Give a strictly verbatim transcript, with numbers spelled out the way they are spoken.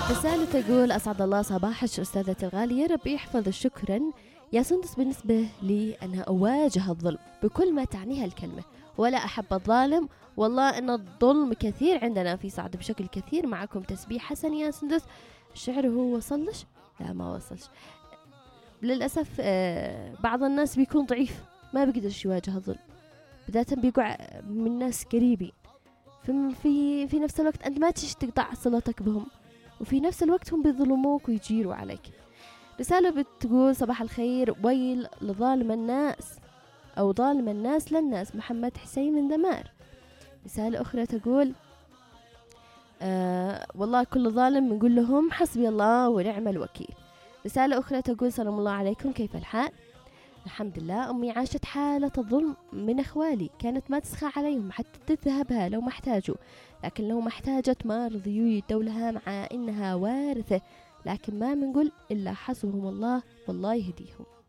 رسالة تقول: أسعد الله صباحك أستاذتي الغالية، ربي يحفظ. شكرا يا سندس. بالنسبة لي أنا أواجه الظلم بكل ما تعنيها الكلمة، ولا أحب الظالم. والله أن الظلم كثير عندنا في صعد بشكل كثير. معكم تسبيح حسن يا سندس. الشعر هو وصلش؟ لا ما وصلش للأسف. آه بعض الناس بيكون ضعيف ما بيقدرش يواجه الظلم، بداية بيقع من ناس قريبين. في في في نفس الوقت أنت ما تش تقطع صلتك بهم، وفي نفس الوقت هم بيظلموك ويجيروا عليك. رسالة بتقول: صباح الخير، ويل لظالم الناس أو ظالم الناس للناس، محمد حسين من دمار. رسالة أخرى تقول: آه والله كل ظالم نقول لهم حسبي الله ونعم الوكيل. رسالة أخرى تقول: سلام الله عليكم، كيف الحال؟ الحمد لله. أمي عاشت حالة الظلم من أخوالي، كانت ما تسخى عليهم حتى تذهبها لو ما احتاجوا، لكن لو ما احتاجت ما رضيوا يدوا لها مع إنها وارثة، لكن ما منقول إلا حسبهم الله والله يهديهم.